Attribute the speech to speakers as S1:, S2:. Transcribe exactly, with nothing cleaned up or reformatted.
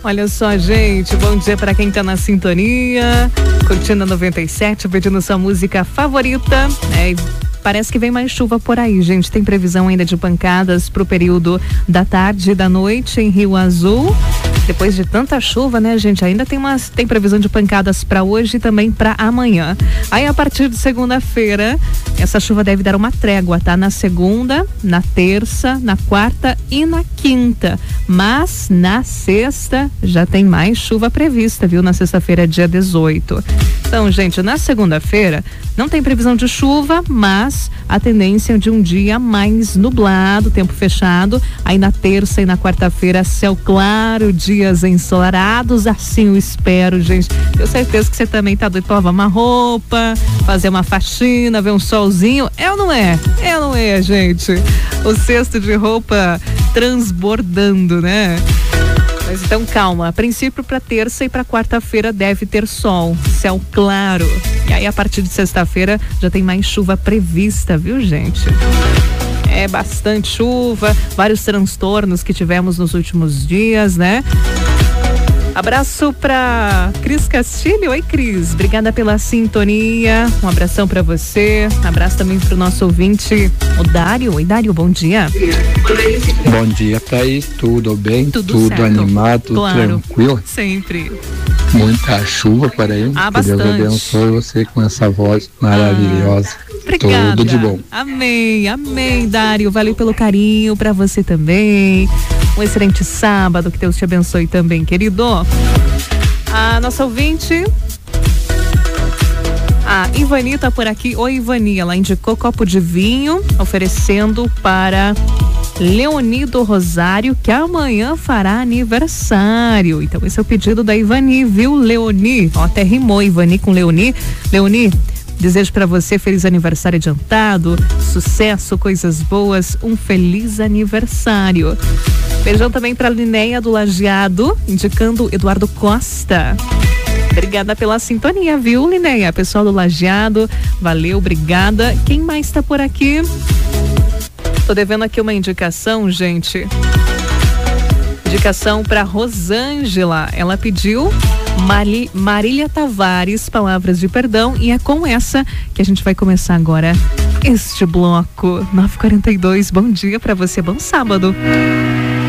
S1: Olha só, gente, bom dia para quem tá na sintonia, curtindo a noventa e sete, pedindo sua música favorita, né? E parece que vem mais chuva por aí, gente. Tem previsão ainda de pancadas pro período da tarde e da noite em Rio Azul. Depois de tanta chuva, né, gente? Ainda tem umas, tem previsão de pancadas para hoje e também para amanhã. Aí, a partir de segunda-feira, essa chuva deve dar uma trégua, tá? Na segunda, na terça, na quarta e na quinta. Mas na sexta já tem mais chuva prevista, viu? Na sexta-feira, dia dezoito. Então, gente, na segunda-feira não tem previsão de chuva, mas a tendência de um dia mais nublado, tempo fechado. Aí na terça e na quarta-feira, céu claro, dias ensolarados, assim eu espero, gente. Tenho certeza que você também tá doido pra lavar uma roupa, fazer uma faxina, ver um solzinho. É ou não é? É ou não é, gente? O cesto de roupa transbordando, né? Mas então calma, a princípio para terça e para quarta-feira deve ter sol, céu claro. E aí a partir de sexta-feira já tem mais chuva prevista, viu, gente? É bastante chuva, vários transtornos que tivemos nos últimos dias, né? Abraço pra Cris Castilho. Oi, Cris. Obrigada pela sintonia. Um abração pra você. Abraço também pro nosso ouvinte, o Dário. Oi, Dário, bom dia.
S2: Bom dia, Thaís. Tudo bem?
S1: Tudo,
S2: Tudo
S1: certo.
S2: Animado, tudo
S1: Claro.
S2: tranquilo?
S1: Sempre.
S2: Muita chuva por aí.
S1: Ah,
S2: que Deus
S1: bastante.
S2: abençoe você com essa voz maravilhosa.
S1: Ah, obrigada.
S2: Tudo de bom.
S1: Amém, amém, Dário. Valeu pelo carinho, pra você também. Um excelente sábado, que Deus te abençoe também, querido. A nossa ouvinte, a Ivani tá por aqui. Oi, Ivani, ela indicou copo de vinho, oferecendo para Leoni do Rosário, que amanhã fará aniversário. Então esse é o pedido da Ivani, viu, Leoni? Ó, até rimou Ivani com Leoni. Leoni, desejo para você feliz aniversário adiantado, sucesso, coisas boas, um feliz aniversário. Beijão também para Linéia do Lajeado, indicando Eduardo Costa. Obrigada pela sintonia, viu, Linéia? Pessoal do Lajeado, valeu, obrigada. Quem mais tá por aqui? Tô devendo aqui uma indicação, gente. Indicação para Rosângela. Ela pediu Mari, Marília Tavares, Palavras de Perdão, e é com essa que a gente vai começar agora este bloco. nove e quarenta e dois, bom dia para você, bom sábado.